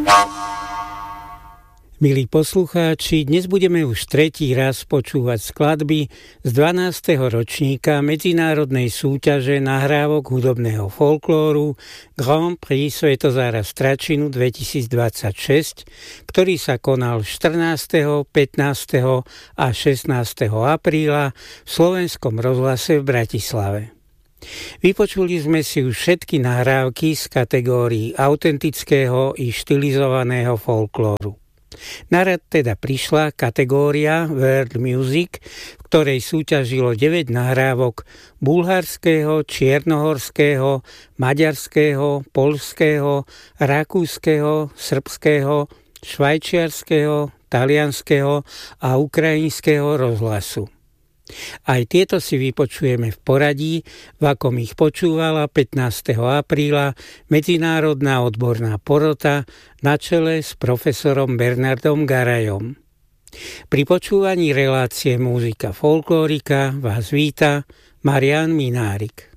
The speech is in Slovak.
Milí poslucháči, dnes budeme už tretí raz počúvať skladby z 12. ročníka medzinárodnej súťaže nahrávok hudobného folklóru Grand Prix Svätozára Stračinu 2026, ktorý sa konal 14., 15. a 16. apríla v Slovenskom rozhlase v Bratislave. Vypočuli sme si už všetky nahrávky z kategórií autentického i štilizovaného folklóru. Na rad teda prišla kategória World Music, v ktorej súťažilo 9 nahrávok bulharského, čiernohorského, maďarského, poľského, rakúskeho, srbského, švajčiarskeho, talianskeho a ukrajinského rozhlasu. Aj tieto si vypočujeme v poradí, v akom ich počúvala 15. apríla Medzinárodná odborná porota na čele s profesorom Bernardom Garajom. Pri počúvaní relácie Múzika folklórika vás víta Marián Minárik.